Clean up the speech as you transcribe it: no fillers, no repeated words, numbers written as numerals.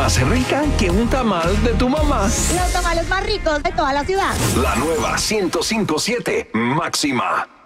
más rica que un tamal de tu mamá. Los tamales más ricos de toda la ciudad. La nueva 105.7 Máxima.